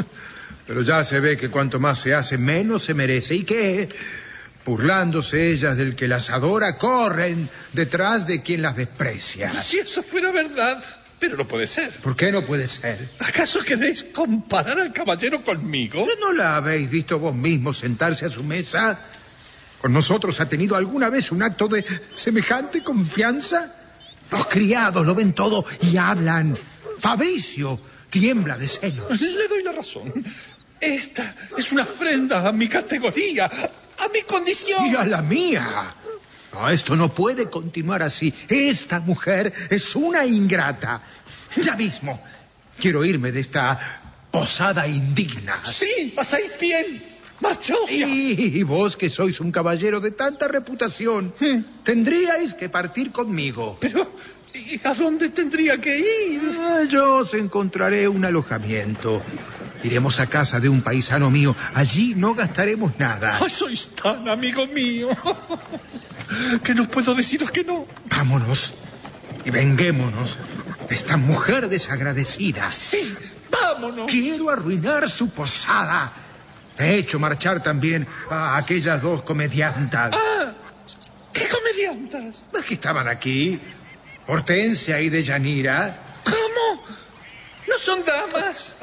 Pero ya se ve que cuanto más se hace, menos se merece. ¿Y qué? Burlándose ellas del que las adora, corren detrás de quien las desprecia. Si eso fuera verdad, pero no puede ser. ¿Por qué no puede ser? ¿Acaso queréis comparar al caballero conmigo? ¿Pero no la habéis visto vos mismo sentarse a su mesa? ¿Con nosotros ha tenido alguna vez un acto de semejante confianza? Los criados lo ven todo y hablan. Fabricio tiembla de celos. Le doy la razón. Esta es una afrenta a mi categoría, a mi condición. Y a la mía. No, esto no puede continuar así. Esta mujer es una ingrata. Ya mismo quiero irme de esta posada indigna. Sí, pasáis bien. Marchaos ya. Y vos, que sois un caballero de tanta reputación, tendríais que partir conmigo. Pero, ¿y a dónde tendría que ir? Yo os encontraré un alojamiento. Iremos a casa de un paisano mío. Allí no gastaremos nada. Ay, sois tan amigo mío que no puedo deciros que no. Vámonos y venguémonos de esta mujer desagradecida. Sí, vámonos. Quiero arruinar su posada. He hecho marchar también a aquellas dos comediantas. Ah, ¿qué comediantas? Las que estaban aquí, Hortensia y Deyanira. ¿Cómo? ¿No son damas?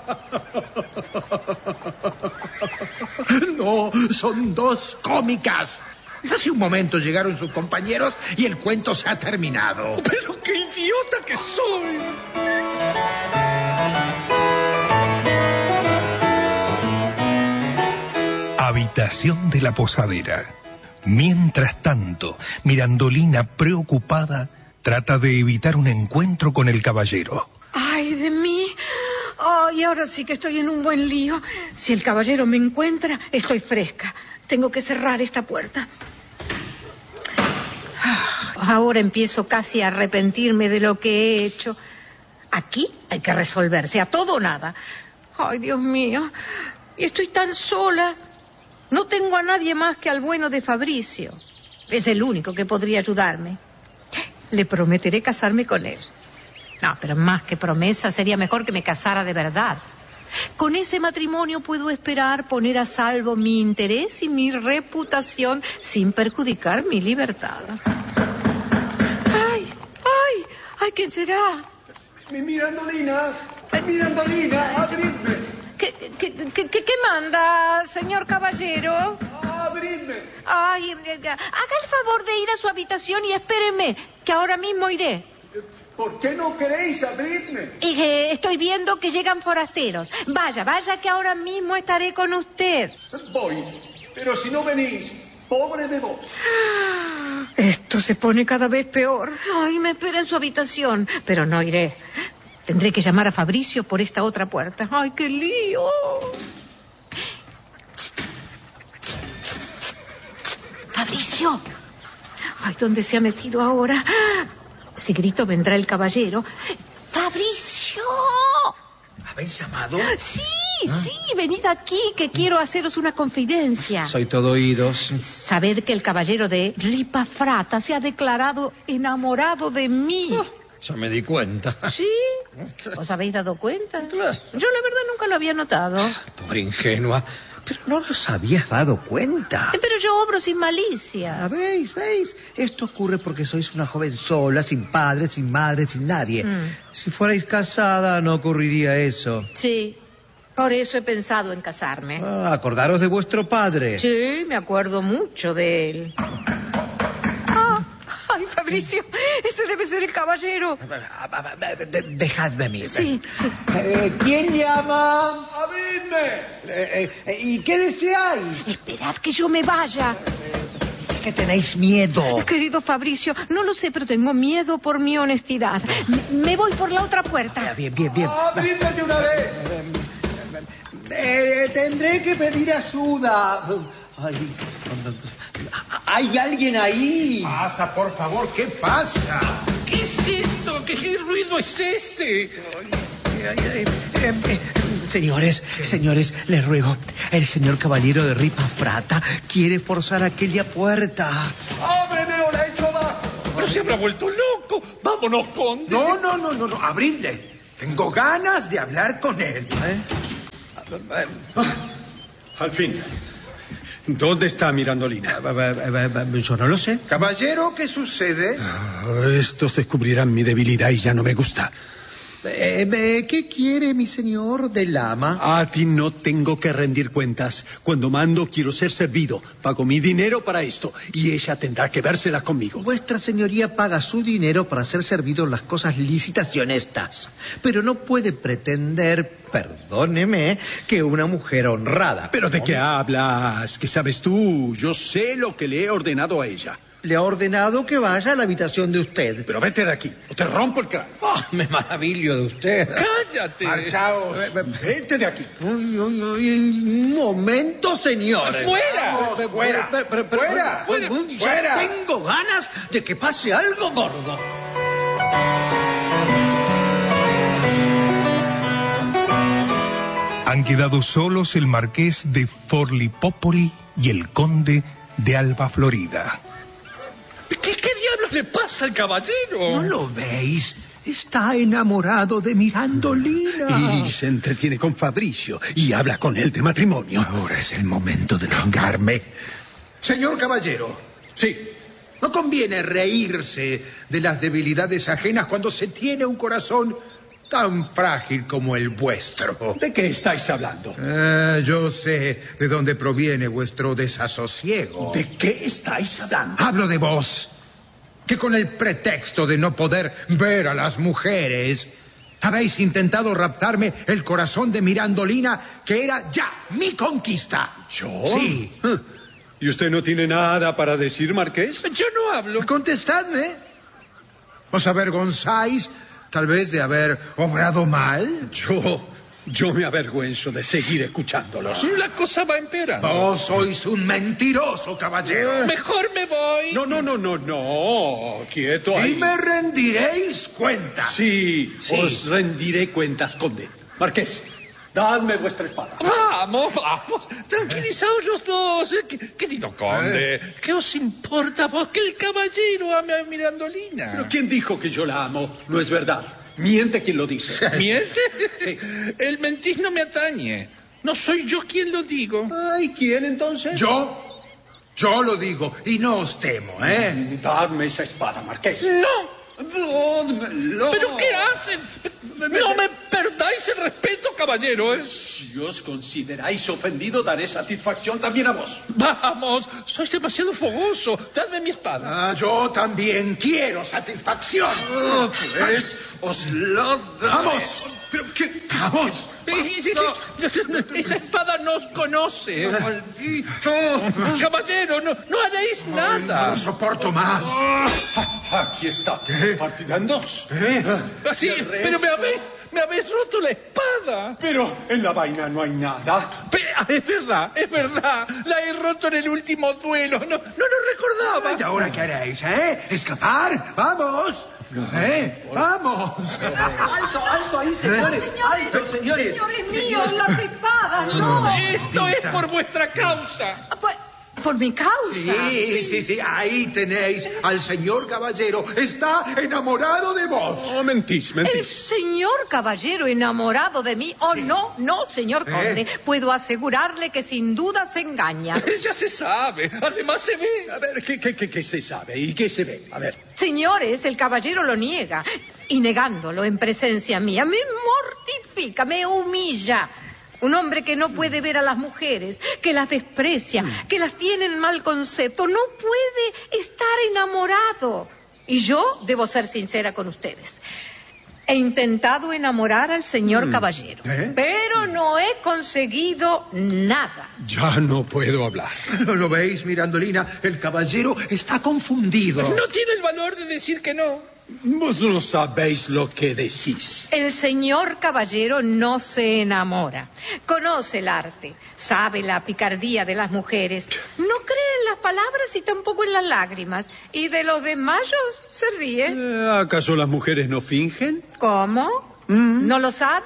No, son dos cómicas. Hace un momento llegaron sus compañeros y el cuento se ha terminado. ¡Pero qué idiota que soy! Habitación de la posadera. Mientras tanto, Mirandolina, preocupada, trata de evitar un encuentro con el caballero. ¡Ay, de mí! ¡Ay, ahora sí que estoy en un buen lío! Si el caballero me encuentra, estoy fresca. Tengo que cerrar esta puerta. Ahora empiezo casi a arrepentirme de lo que he hecho. Aquí hay que resolverse, a todo o nada. ¡Ay, Dios mío! Y estoy tan sola. No tengo a nadie más que al bueno de Fabricio. Es el único que podría ayudarme. Le prometeré casarme con él. No, pero más que promesa, sería mejor que me casara de verdad. Con ese matrimonio puedo esperar poner a salvo mi interés y mi reputación sin perjudicar mi libertad. ¡Ay! ¡Ay! ¡Ay! ¿Quién será? Mirandolina, abridme. ¿Qué manda, señor caballero? Abridme. Ay, haga el favor de ir a su habitación y espéreme, que ahora mismo iré. ¿Por qué no queréis abrirme? Estoy viendo que llegan forasteros. Vaya, que ahora mismo estaré con usted. Voy, pero si no venís, pobre de vos. Esto se pone cada vez peor. Ay, me espera en su habitación, pero no iré. Tendré que llamar a Fabricio por esta otra puerta. ¡Ay, qué lío! ¡Fabricio! ¡Ay, ¿dónde se ha metido ahora? Si grito, vendrá el caballero. ¡Fabricio! ¿Habéis llamado? Sí, venid aquí, que quiero haceros una confidencia. Soy todo oídos. Sabed que el caballero de Ripafrata se ha declarado enamorado de mí. Ya me di cuenta. ¿Sí? ¿Os habéis dado cuenta? Claro. Yo la verdad nunca lo había notado. Pobre ingenua. Pero no os habías dado cuenta. Pero yo obro sin malicia. ¿Veis? Esto ocurre porque sois una joven sola, sin padre, sin madre, sin nadie. Si fuerais casada, no ocurriría eso. Sí, por eso he pensado en casarme. Acordaros de vuestro padre. Sí, me acuerdo mucho de él. Ay, Fabricio, ese debe ser el caballero. Dejadme mí. Sí. ¿Quién llama? ¡Abridme! ¿Y qué deseáis? Esperad que yo me vaya. Que tenéis miedo. Querido Fabricio, no lo sé, pero tengo miedo por mi honestidad. Me voy por la otra puerta. Bien. ¡Abridme de una vez! Tendré que pedir ayuda. Ay, ¿hay alguien ahí? Pasa, por favor, ¿qué pasa? ¿Qué es esto? ¿Qué ruido es ese? Señores, les ruego, el señor caballero de Ripafrata quiere forzar aquella puerta. ¡Ábreme o la echo abajo! Pero se habrá vuelto loco. Vámonos, conde. No, abridle. Tengo ganas de hablar con él. Al fin. ¿Dónde está Mirandolina? Yo no lo sé. Caballero, ¿qué sucede? Estos descubrirán mi debilidad y ya no me gusta. ¿Qué quiere mi señor del ama? A ti no tengo que rendir cuentas. Cuando mando quiero ser servido. Pago mi dinero para esto y ella tendrá que vérsela conmigo. Vuestra señoría paga su dinero para ser servido en las cosas lícitas y honestas. Pero no puede pretender, perdóneme, que una mujer honrada... ¿Pero de qué hablas? ¿Qué sabes tú? Yo sé lo que le he ordenado a ella. Le ha ordenado que vaya a la habitación de usted. Pero vete de aquí o te rompo el cráneo. Me maravillo de usted. ¡Cállate! Marchaos. Vete de aquí. Un momento, señor. ¡Fuera! ¡Fuera! ¡Fuera! ¡Fuera! Tengo ganas de que pase algo gordo. Han quedado solos el marqués de Forlipopoli y el conde de Alba Florida. ¿Qué diablos le pasa al caballero? ¿No lo veis? Está enamorado de Mirandolina. Y se entretiene con Fabricio y habla con él de matrimonio. Ahora es el momento de vengarme. Señor caballero. Sí. No conviene reírse de las debilidades ajenas cuando se tiene un corazón tan frágil como el vuestro. ¿De qué estáis hablando? Yo sé de dónde proviene vuestro desasosiego. ¿De qué estáis hablando? Hablo de vos, que con el pretexto de no poder ver a las mujeres, habéis intentado raptarme el corazón de Mirandolina, que era ya mi conquista. ¿Yo? Sí. ¿Y usted no tiene nada para decir, marqués? Yo no hablo. Contestadme. ¿Os avergonzáis tal vez de haber obrado mal? Yo me avergüenzo de seguir escuchándolos. La cosa va empeorando. Vos sois un mentiroso, caballero. Mejor me voy. No. Quieto ahí. Y me rendiréis cuenta. Sí, Sí. os rendiré cuentas, conde. Marqués, dadme vuestra espada. Vamos. Tranquilizaos los dos. Querido conde, ¿qué os importa a vos que el caballero ame a Mirandolina? ¿Pero quién dijo que yo la amo? No es verdad. Miente quien lo dice. ¿Miente? Sí. El mentir no me atañe. No soy yo quien lo digo. Ay, ¿quién entonces? Yo lo digo y no os temo, ¿eh? Dadme esa espada, marqués. ¡No! Dádmelo. ¿Pero qué hacen? No me perdáis el respeto, caballero. Si os consideráis ofendido, daré satisfacción también a vos. Vamos, sois demasiado fogoso. Dadme mi espada. Yo también quiero satisfacción. Pues os lo daré. ¡Vamos! ¿Pero qué? ¡Vamos! Esa espada nos conoce. ¡Maldito! Caballero, no haréis No nada. lo soporto más. Aquí está. Partida en dos. Así, El resto- pero me habéis roto la espada. Pero en la vaina no hay nada. Es verdad. La he roto en el último duelo. No lo recordaba. ¿Y ahora qué haréis, ¿Escapar? ¡Vamos! ¡Vamos! Alto ahí, señores. Alto, señores. Señores míos, las espadas, no. Esto es por vuestra causa. Por mi causa. Sí. Ahí tenéis al señor caballero. Está enamorado de vos. Oh, mentís. El señor caballero enamorado de mí. Oh, no, señor conde. Puedo asegurarle que sin duda se engaña. Ya se sabe. Además se ve. A ver, ¿qué se sabe y qué se ve? A ver. Señores, el caballero lo niega. Y negándolo en presencia mía, me mortifica, me humilla. Un hombre que no puede ver a las mujeres, que las desprecia, que las tiene en mal concepto, no puede estar enamorado. Y yo debo ser sincera con ustedes. He intentado enamorar al señor caballero, pero no he conseguido nada. Ya no puedo hablar. ¿Lo veis, Mirandolina? El caballero está confundido. No tiene el valor de decir que no. Vos no sabéis lo que decís. El señor caballero no se enamora. Conoce el arte, sabe la picardía de las mujeres. No cree en las palabras y tampoco en las lágrimas. Y de los desmayos se ríe. ¿Acaso las mujeres no fingen? ¿Cómo? ¿No lo sabe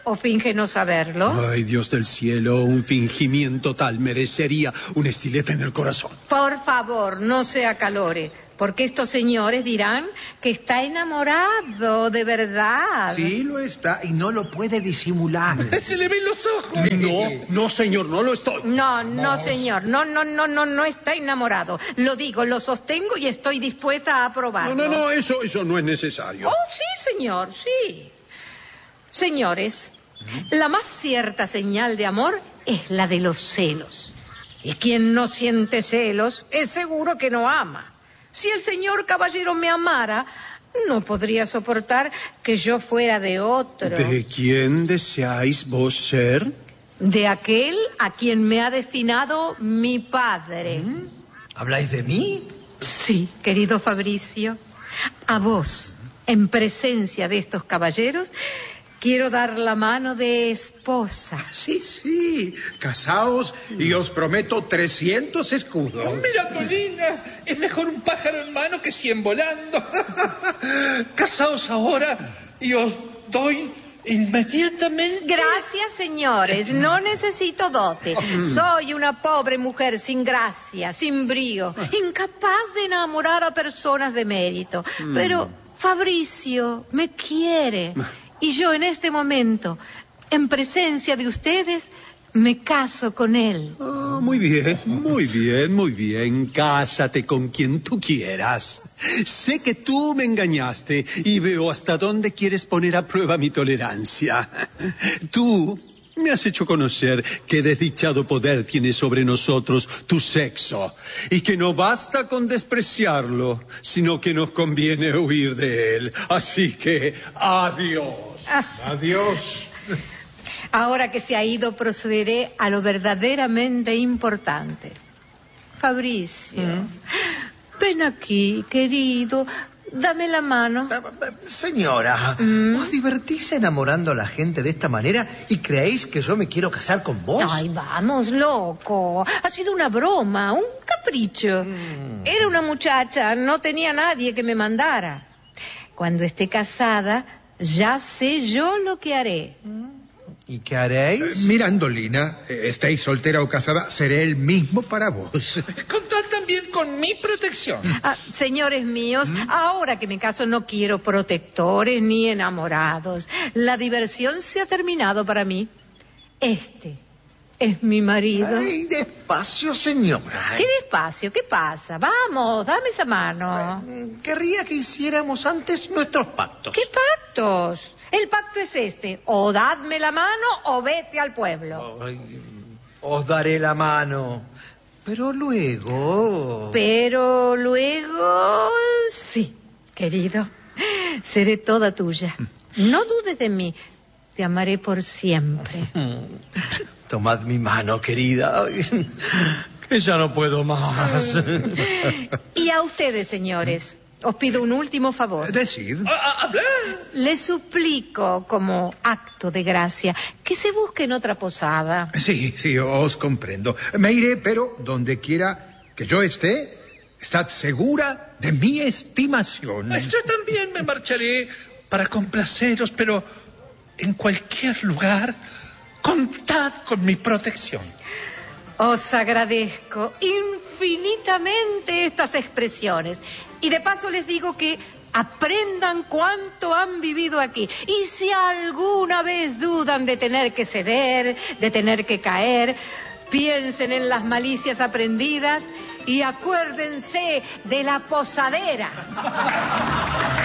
¿O finge no saberlo? Ay, Dios del cielo, un fingimiento tal merecería un estilete en el corazón. Por favor, no se acalore, porque estos señores dirán que está enamorado de verdad. Sí, lo está y no lo puede disimular. Se le ven los ojos. No, señor, no lo estoy. No, señor, no está enamorado. Lo digo, lo sostengo y estoy dispuesta a aprobarlo. No, eso no es necesario. Oh, sí, señor, sí. Señores, la más cierta señal de amor es la de los celos. Y quien no siente celos es seguro que no ama. Si el señor caballero me amara, no podría soportar que yo fuera de otro. ¿De quién deseáis vos ser? De aquel a quien me ha destinado mi padre. ¿Habláis de mí? Sí, querido Fabricio. A vos, en presencia de estos caballeros, quiero dar la mano de esposa. Sí, casaos y os prometo 300 escudos. Mirandolina, es mejor un pájaro en mano que 100 volando. Casaos ahora y os doy inmediatamente. Gracias, señores. No necesito dote. Soy una pobre mujer sin gracia, sin brío, incapaz de enamorar a personas de mérito. Pero Fabricio me quiere. Y yo en este momento, en presencia de ustedes, me caso con él. Ah, muy bien. Cásate con quien tú quieras. Sé que tú me engañaste y veo hasta dónde quieres poner a prueba mi tolerancia. Tú me has hecho conocer qué desdichado poder tiene sobre nosotros tu sexo y que no basta con despreciarlo, sino que nos conviene huir de él. Así que, adiós. Adiós. Ahora que se ha ido, procederé a lo verdaderamente importante. Fabricio, ven aquí, querido. Dame la mano. Señora, ¿os divertís enamorando a la gente de esta manera y creéis que yo me quiero casar con vos? Ay, vamos, loco. Ha sido una broma, un capricho. Era una muchacha, no tenía nadie que me mandara. Cuando esté casada, ya sé yo lo que haré. ¿Y qué haréis? Mirandolina, estéis soltera o casada, seré el mismo para vos. Contad también con mi protección. Señores míos, ahora que me caso no quiero protectores ni enamorados. La diversión se ha terminado para mí. Este es mi marido. Ay, despacio, señora. ¿Qué despacio? ¿Qué pasa? Vamos, dame esa mano. Querría que hiciéramos antes nuestros pactos. ¿Qué pactos? El pacto es este: o dadme la mano o vete al pueblo. Ay, os daré la mano. Pero luego, sí, querido, seré toda tuya. No dudes de mí, te amaré por siempre. Tomad mi mano, querida, que ya no puedo más. Y a ustedes, señores, os pido un último favor. Decid. ¡Hablar! Les suplico, como acto de gracia, que se busquen otra posada. Sí, os comprendo. Me iré, pero donde quiera que yo esté, estad segura de mi estimación. Yo también me marcharé para complaceros, pero en cualquier lugar, contad con mi protección. Os agradezco infinitamente estas expresiones. Y de paso les digo que aprendan cuánto han vivido aquí. Y si alguna vez dudan de tener que ceder, de tener que caer, piensen en las malicias aprendidas y acuérdense de la posadera.